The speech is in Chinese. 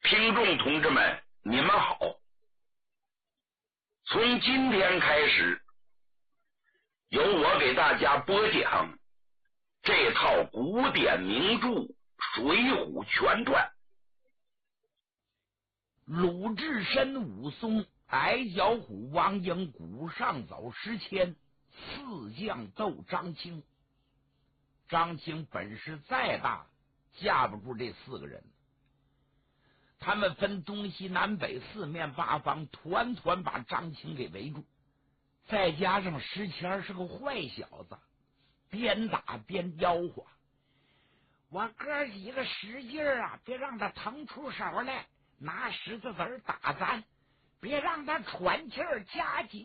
听众同志们，你们好！从今天开始，由我给大家播讲这套古典名著《水浒全传》。 鲁智深、武松、矮脚虎、王英、古上走、石谦四将斗张青。张青本事再大，架不住这四个人。他们分东西南北四面八方，团团把张青给围住。再加上石谦是个坏小子，边打边吆喝：“我哥几个使劲啊，别让他腾出手来，拿石头子打咱，别让他喘气儿，加紧